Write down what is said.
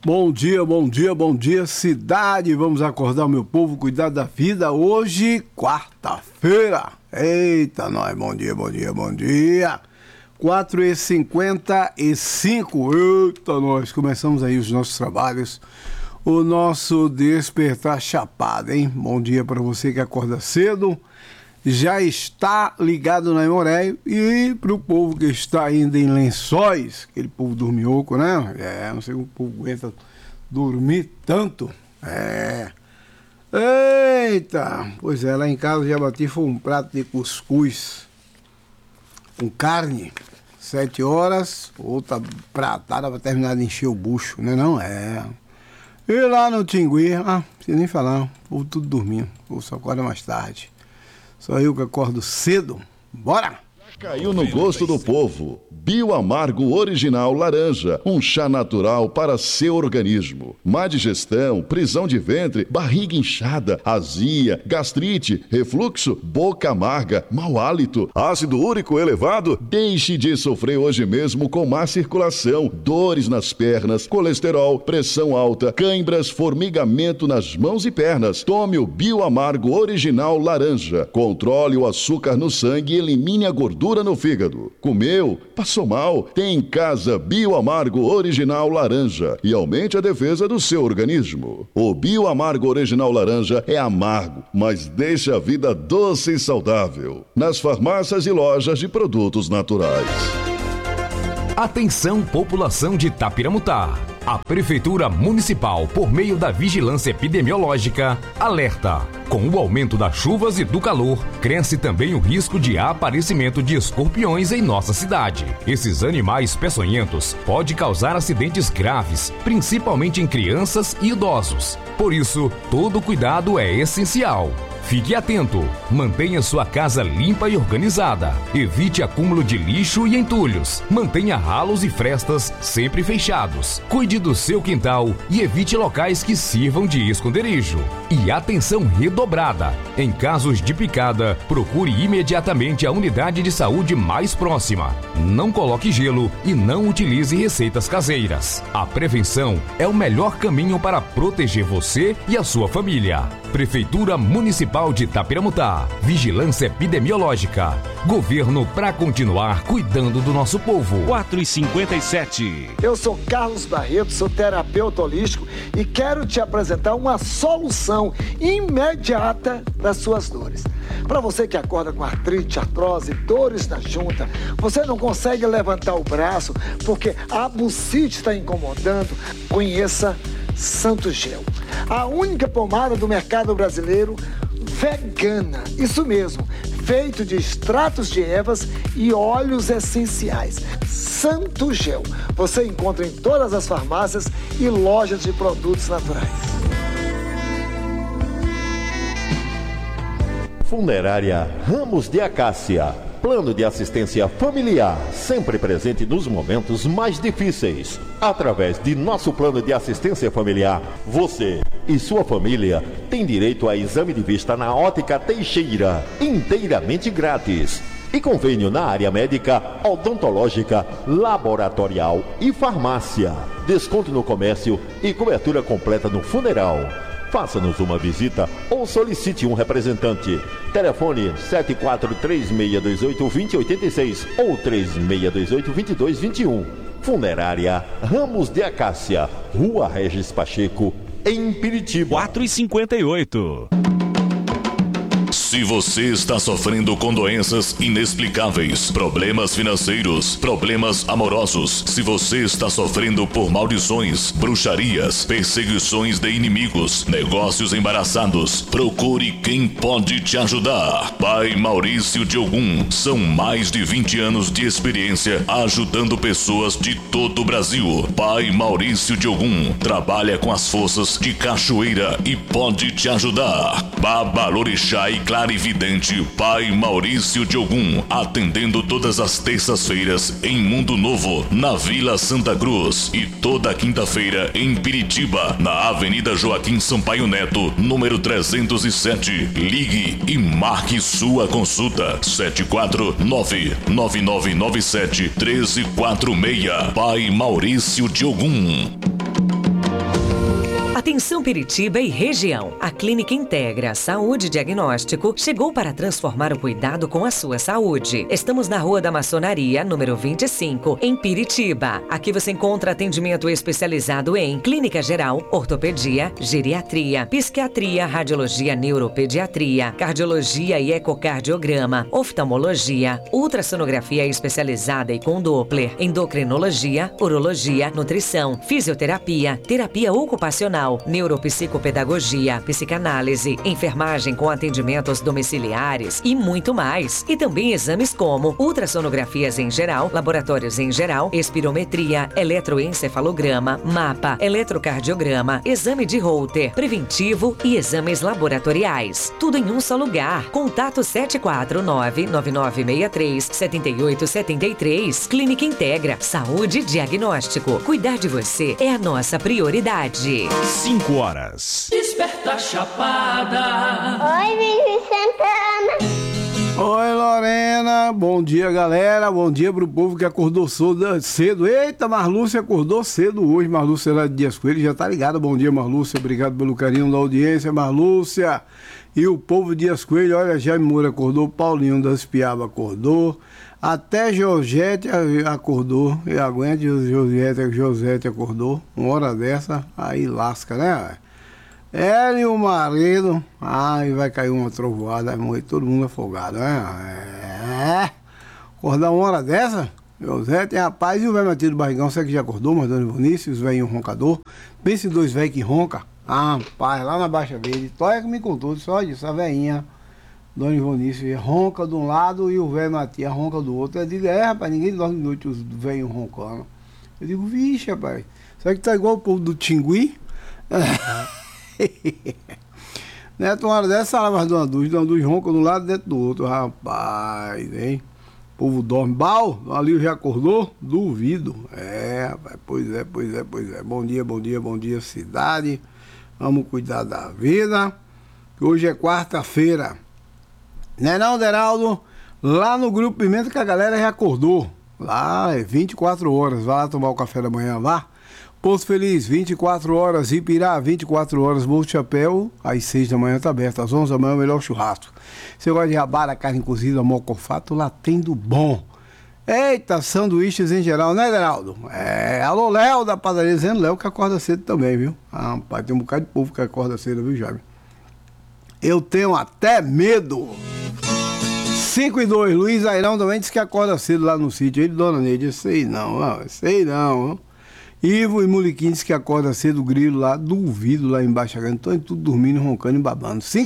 Bom dia, bom dia, bom dia, cidade. Vamos acordar, meu povo, cuidar da vida. Hoje, quarta-feira. Eita, nós, bom dia, bom dia, bom dia. 4h55. Eita, nós começamos aí os nossos trabalhos. O nosso despertar chapado, hein? Bom dia para você que acorda cedo. Já está ligado na Imoreio, e para o povo que está ainda em Lençóis, aquele povo dorminhoco, né? Não sei como o povo aguenta dormir tanto. Eita! Pois é, lá em casa já bati, foi um prato de cuscuz com carne, 7 horas, outra pratada para terminar de encher o bucho, né? Não é. E lá no Tingui, não precisa nem falar, o povo tudo dormindo, o povo só acorda mais tarde. Só eu que acordo cedo. Bora! Caiu no gosto do povo. Bioamargo Original Laranja, um chá natural para seu organismo. Má digestão, prisão de ventre, barriga inchada, azia, gastrite, refluxo, boca amarga, mau hálito, ácido úrico elevado. Deixe de sofrer hoje mesmo com má circulação, dores nas pernas, colesterol, pressão alta, cãibras, formigamento nas mãos e pernas. Tome o Bioamargo Original Laranja. Controle o açúcar no sangue e elimine a gordura no fígado. Comeu? Passou mal? Tem em casa Bioamargo Original Laranja e aumente a defesa do seu organismo. O Bioamargo Original Laranja é amargo, mas deixa a vida doce e saudável. Nas farmácias e lojas de produtos naturais. Atenção, população de Tapiramutá. A Prefeitura Municipal, por meio da Vigilância Epidemiológica, alerta. Com o aumento das chuvas e do calor, cresce também o risco de aparecimento de escorpiões em nossa cidade. Esses animais peçonhentos podem causar acidentes graves, principalmente em crianças e idosos. Por isso, todo cuidado é essencial. Fique atento, mantenha sua casa limpa e organizada, evite acúmulo de lixo e entulhos, mantenha ralos e frestas sempre fechados, cuide do seu quintal e evite locais que sirvam de esconderijo. E atenção redobrada, em casos de picada, procure imediatamente a unidade de saúde mais próxima. Não coloque gelo e não utilize receitas caseiras. A prevenção é o melhor caminho para proteger você e a sua família. Prefeitura Municipal de Tapiramutá. Vigilância Epidemiológica. Governo para continuar cuidando do nosso povo. 4h57. Eu sou Carlos Barreto, sou terapeuta holístico e quero te apresentar uma solução imediata para suas dores. Para você que acorda com artrite, artrose, dores na junta, você não consegue levantar o braço porque a bucite está incomodando, conheça Santo Gel. A única pomada do mercado brasileiro vegana, isso mesmo, feito de extratos de ervas e óleos essenciais. Santo Gel. Você encontra em todas as farmácias e lojas de produtos naturais. Funerária Ramos de Acácia. Plano de assistência familiar, sempre presente nos momentos mais difíceis. Através de nosso plano de assistência familiar, você e sua família têm direito a exame de vista na Ótica Teixeira, inteiramente grátis. E convênio na área médica, odontológica, laboratorial e farmácia. Desconto no comércio e cobertura completa no funeral. Faça-nos uma visita ou solicite um representante. Telefone 7436282086 ou 36282221. Funerária Ramos de Acácia, Rua Regis Pacheco, em Piritiba. 4h58. Se você está sofrendo com doenças inexplicáveis, problemas financeiros, problemas amorosos, se você está sofrendo por maldições, bruxarias, perseguições de inimigos, negócios embaraçados, procure quem pode te ajudar. Pai Maurício de Ogum, são mais de 20 anos de experiência ajudando pessoas de todo o Brasil. Pai Maurício de Ogum trabalha com as forças de cachoeira e pode te ajudar. Babalorixá e clarividente Pai Maurício de Ogum, atendendo todas as terças-feiras em Mundo Novo, na Vila Santa Cruz, e toda quinta-feira em Piritiba, na Avenida Joaquim Sampaio Neto, número 307. Ligue e marque sua consulta. 749-9997-1346. Pai Maurício de Ogum. Atenção Piritiba e região. A Clínica Integra Saúde Diagnóstico chegou para transformar o cuidado com a sua saúde. Estamos na Rua da Maçonaria, número 25, em Piritiba. Aqui você encontra atendimento especializado em clínica geral, ortopedia, geriatria, psiquiatria, radiologia, neuropediatria, cardiologia e ecocardiograma, oftalmologia, ultrassonografia especializada e com Doppler, endocrinologia, urologia, nutrição, fisioterapia, terapia ocupacional, neuropsicopedagogia, psicanálise, enfermagem com atendimentos domiciliares e muito mais. E também exames como ultrassonografias em geral, laboratórios em geral, espirometria, eletroencefalograma, mapa, eletrocardiograma, exame de Holter, preventivo e exames laboratoriais. Tudo em um só lugar. Contato 749-9963-7873. Clínica Integra Saúde Diagnóstico. Cuidar de você é a nossa prioridade. 5 horas. Desperta Chapada. Oi, Vivi Santana. Oi, Lorena. Bom dia, galera. Bom dia pro povo que acordou cedo. Eita, Marlúcia acordou cedo hoje. Marlúcia lá de Dias Coelho já tá ligada. Bom dia, Marlúcia. Obrigado pelo carinho da audiência, Marlúcia. E o povo de Dias Coelho, olha, Jaime Moura acordou, Paulinho das Piaba acordou, até Josete acordou. E aguenta, Josete acordou. Uma hora dessa, aí lasca, né? Ela e o marido, aí vai cair uma trovoada, vai morrer todo mundo afogado, né? Acordar uma hora dessa, José tem rapaz, e o velho Matheus do Barrigão, você que já acordou, mas Dona Vinícius, os velhinhos roncador, pense em dois velhos que roncam, rapaz, lá na Baixa Verde, Toia que me contou, só disso, a velhinha, Dona Vinícius, ronca de um lado e o velho Matias ronca do outro. Eu digo, rapaz, ninguém dorme de noite os velhos roncando. Eu digo, vixe, rapaz, será que tá igual o povo do Tingui? Neto, uma hora dessa, lava as Dona Dona Duz ronca de um lado e dentro do outro, rapaz, hein? O povo dorme. Bal, ali já acordou? Duvido. Rapaz, pois é. Bom dia, cidade. Vamos cuidar da vida. Hoje é quarta-feira. Né não, Deraldo? Lá no Grupo Pimenta que a galera já acordou. Lá é 24 horas. Vai lá tomar o café da manhã lá. Posto Feliz, 24 horas, Ipirá, 24 horas, Morro de Chapéu, às 6 da manhã tá aberto, às 11 da manhã é o melhor churrasco. Você gosta de rabada, carne cozida, mocofato, lá tem do bom. Eita, sanduíches em geral, né, Geraldo? Alô, Léo, da padaria, dizendo Léo que acorda cedo também, viu? Rapaz, tem um bocado de povo que acorda cedo, viu, Jaime? Eu tenho até medo. 5-2, Luiz Airão também disse que acorda cedo lá no sítio, ele, Dona Neide, sei não. Ivo e Muliquim diz que acorda cedo, Grilo lá, duvido lá embaixo, estão tudo dormindo, roncando e babando.